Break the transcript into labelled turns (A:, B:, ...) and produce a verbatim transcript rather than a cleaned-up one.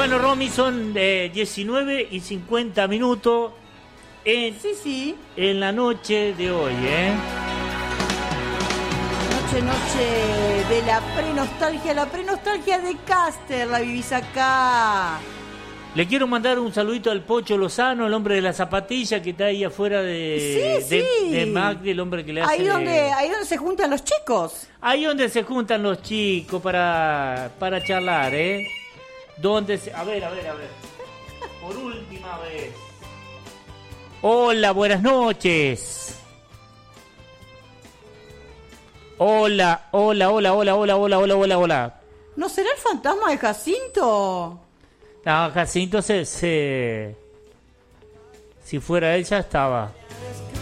A: Bueno, Romy, son eh, diecinueve y cincuenta minutos en,
B: sí, sí.
A: en la noche de hoy, ¿eh?
B: Noche, noche de la prenostalgia, la prenostalgia de Caster, la vivís acá.
A: Le quiero mandar un saludito al Pocho Lozano, el hombre de la zapatilla que está ahí afuera de,
B: sí,
A: de,
B: sí.
A: de Magdi, el hombre que le hace...
B: Ahí donde,
A: de...
B: ahí donde se juntan los chicos.
A: Ahí donde se juntan los chicos para, para charlar, ¿eh? Donde se... A ver, a ver, a ver. Por última vez. Hola, buenas noches. Hola, hola, hola, hola, hola, hola, hola, hola, hola.
B: ¿No será el fantasma de Jacinto?
A: No, Jacinto se, se... Si fuera él ya estaba.